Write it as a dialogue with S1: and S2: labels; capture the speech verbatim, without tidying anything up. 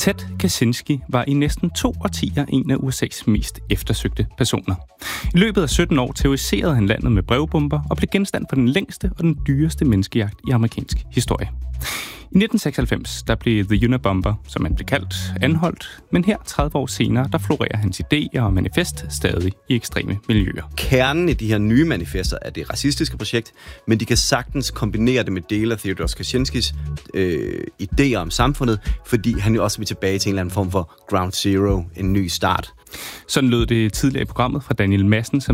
S1: Ted Kaczynski var i næsten to årtier en af U S A's mest eftersøgte personer. I løbet af sytten år terroriserede han landet med brevbomber og blev genstand for den længste og den dyreste menneskejagt i amerikansk historie. I nitten seksoghalvfems der blev The Unabomber, som han blev kaldt, anholdt, men her tredive år senere, der florerer hans idéer og manifest stadig i ekstreme miljøer.
S2: Kernen i de her nye manifester er det racistiske projekt, men de kan sagtens kombinere det med dele af Theodor Kaczynskis øh, idéer om samfundet, fordi han jo også vil tilbage til en eller anden form for ground zero, en ny start.
S1: Sådan lød det tidligere i programmet fra Daniel Madsen, som